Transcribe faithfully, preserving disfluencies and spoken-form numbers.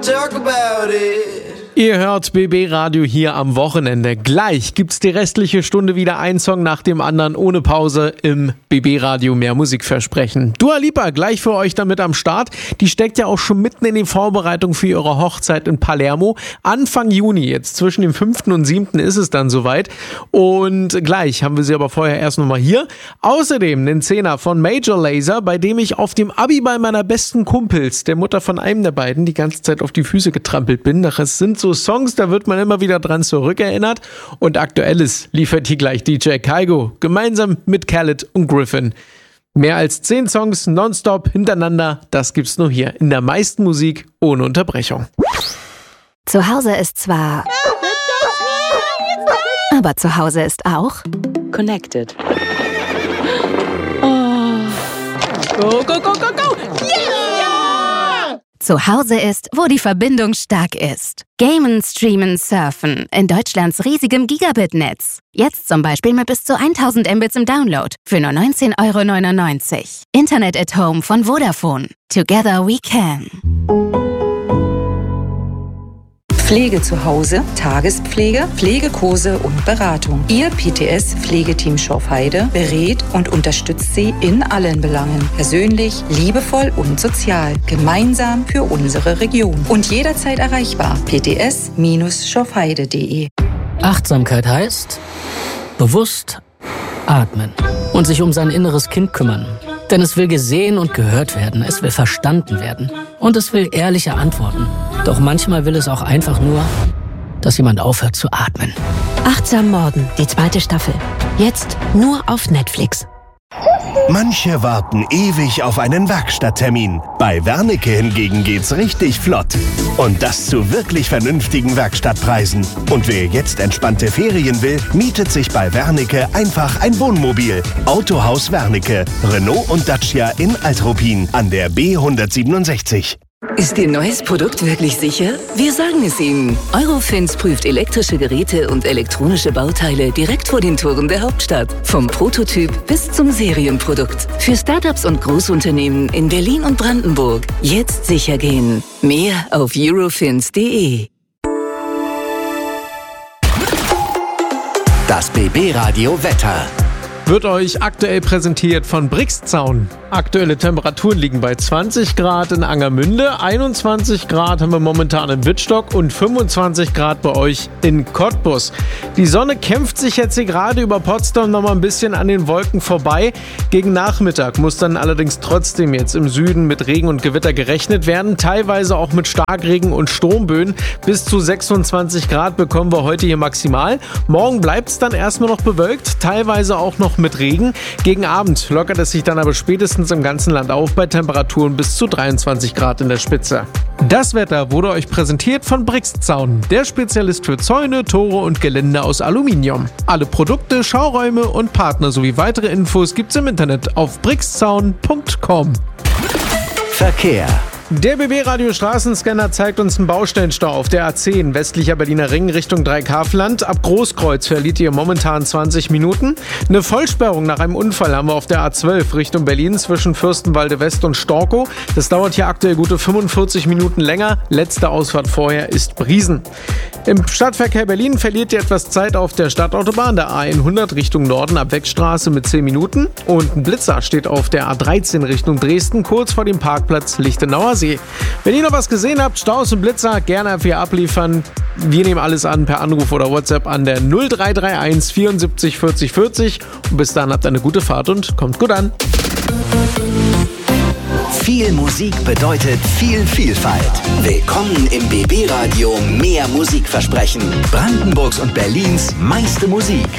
talk about it. Ihr hört B B Radio hier am Wochenende. Gleich gibt's die restliche Stunde wieder ein Song nach dem anderen ohne Pause im B B Radio mehr Musikversprechen. Dua Lipa gleich für euch damit am Start. Die steckt ja auch schon mitten in den Vorbereitungen für ihre Hochzeit in Palermo. Anfang Juni, jetzt zwischen dem fünften und siebten ist es dann soweit. Und gleich haben wir sie aber vorher erst nochmal hier. Außerdem den Zehner von Major Lazer, bei dem ich auf dem Abiball meiner besten Kumpels, der Mutter von einem der beiden, die ganze Zeit auf die Füße getrampelt bin. Das sind so Songs, da wird man immer wieder dran zurückerinnert. Und Aktuelles liefert hier gleich D J Kaigo, gemeinsam mit Khaled und Griffin. Mehr als zehn Songs nonstop hintereinander, das gibt's nur hier in der meisten Musik ohne Unterbrechung. Zu Hause ist zwar... aber zu Hause ist auch... Connected. Oh. Go, go, go, go, go! Yeah! Zu Hause ist, wo die Verbindung stark ist. Gamen, streamen, surfen in Deutschlands riesigem Gigabit-Netz. Jetzt zum Beispiel mit bis zu tausend Mbits im Download für nur neunzehn Euro neunundneunzig. Internet at Home von Vodafone. Together we can. Pflege zu Hause, Tagespflege, Pflegekurse und Beratung. Ihr P T S-Pflegeteam Schorfheide berät und unterstützt Sie in allen Belangen. Persönlich, liebevoll und sozial. Gemeinsam für unsere Region. Und jederzeit erreichbar. p t s schorfheide punkt d e. Achtsamkeit heißt bewusst atmen und sich um sein inneres Kind kümmern. Denn es will gesehen und gehört werden, es will verstanden werden und es will ehrliche Antworten. Doch manchmal will es auch einfach nur, dass jemand aufhört zu atmen. Achtsam Morden, die zweite Staffel. Jetzt nur auf Netflix. Manche warten ewig auf einen Werkstatttermin. Bei Wernicke hingegen geht's richtig flott. Und das zu wirklich vernünftigen Werkstattpreisen. Und wer jetzt entspannte Ferien will, mietet sich bei Wernicke einfach ein Wohnmobil. Autohaus Wernicke, Renault und Dacia in Altruppin an der B hundertsiebenundsechzig. Ist Ihr neues Produkt wirklich sicher? Wir sagen es Ihnen. Eurofins prüft elektrische Geräte und elektronische Bauteile direkt vor den Toren der Hauptstadt. Vom Prototyp bis zum Serienprodukt. Für Startups und Großunternehmen in Berlin und Brandenburg. Jetzt sicher gehen. Mehr auf eurofins punkt d e. Das B B Radio Wetter wird euch aktuell präsentiert von Brixzaun. Aktuelle Temperaturen liegen bei zwanzig Grad in Angermünde, einundzwanzig Grad haben wir momentan in Wittstock und fünfundzwanzig Grad bei euch in Cottbus. Die Sonne kämpft sich jetzt hier gerade über Potsdam noch mal ein bisschen an den Wolken vorbei. Gegen Nachmittag muss dann allerdings trotzdem jetzt im Süden mit Regen und Gewitter gerechnet werden, teilweise auch mit Starkregen und Sturmböen. Bis zu sechsundzwanzig Grad bekommen wir heute hier maximal. Morgen bleibt es dann erstmal noch bewölkt, teilweise auch noch mit Regen. Gegen Abend lockert es sich dann aber spätestens im ganzen Land auf bei Temperaturen bis zu dreiundzwanzig Grad in der Spitze. Das Wetter wurde euch präsentiert von Brixzaun, der Spezialist für Zäune, Tore und Geländer aus Aluminium. Alle Produkte, Schauräume und Partner sowie weitere Infos gibt's im Internet auf brixzaun punkt com. Verkehr. Der B B-Radio Straßenscanner zeigt uns einen Baustellenstau auf der A zehn, westlicher Berliner Ring Richtung Dreikafland. Ab Großkreuz verliert ihr momentan zwanzig Minuten. Eine Vollsperrung nach einem Unfall haben wir auf der A zwölf Richtung Berlin zwischen Fürstenwalde West und Storkow. Das dauert hier aktuell gute fünfundvierzig Minuten länger. Letzte Ausfahrt vorher ist Briesen. Im Stadtverkehr Berlin verliert ihr etwas Zeit auf der Stadtautobahn, der A hundert Richtung Norden ab Wegstraße mit zehn Minuten. Und ein Blitzer steht auf der A dreizehn Richtung Dresden, kurz vor dem Parkplatz Lichtenauer See. Wenn ihr noch was gesehen habt, Staus und Blitzer, gerne für abliefern. Wir nehmen alles an per Anruf oder WhatsApp an der null drei drei eins vierundsiebzig vierzig vierzig. Und bis dann habt ihr eine gute Fahrt und kommt gut an. Viel Musik bedeutet viel Vielfalt. Willkommen im B B Radio mehr Musikversprechen. Brandenburgs und Berlins meiste Musik.